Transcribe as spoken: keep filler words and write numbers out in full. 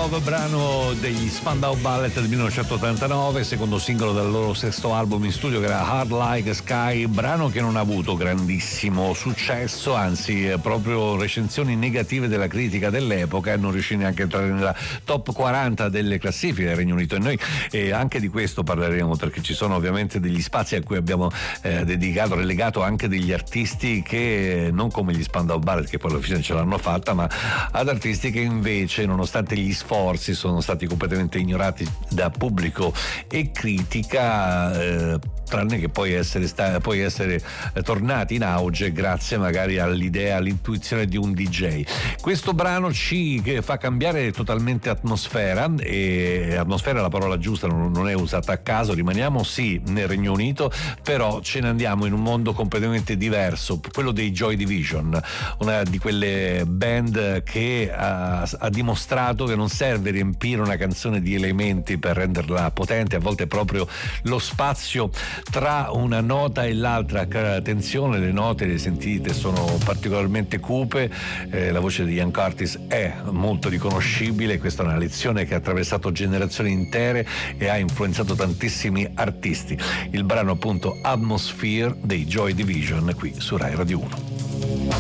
Love, brano degli Spandau Ballet del millenovecentottantanove, secondo singolo del loro sesto album in studio, che era Hard Like Sky, brano che non ha avuto grandissimo successo, anzi proprio recensioni negative della critica dell'epoca, e non riuscì neanche a entrare nella top quaranta delle classifiche del Regno Unito. E noi eh, anche di questo parleremo, perché ci sono ovviamente degli spazi a cui abbiamo eh, dedicato, relegato anche degli artisti che non come gli Spandau Ballet, che poi alla fine ce l'hanno fatta, ma ad artisti che invece, nonostante gli sforzi, sono stati completamente ignorati da pubblico e critica, eh, tranne che poi essere, sta- poi essere eh, tornati in auge grazie magari all'idea, all'intuizione di un D J. Questo brano ci fa cambiare totalmente atmosfera, e atmosfera è la parola giusta, non, non è usata a caso. Rimaniamo sì nel Regno Unito, però ce ne andiamo in un mondo completamente diverso, quello dei Joy Division, una di quelle band che ha, ha dimostrato che non serve riempire una canzone di elementi per renderla potente, a volte proprio lo spazio tra una nota e l'altra. Attenzione, le note, le sentite, sono particolarmente cupe, eh, la voce di Ian Curtis è molto riconoscibile. Questa è una lezione che ha attraversato generazioni intere e ha influenzato tantissimi artisti. Il brano appunto Atmosphere dei Joy Division, qui su Rai Radio uno.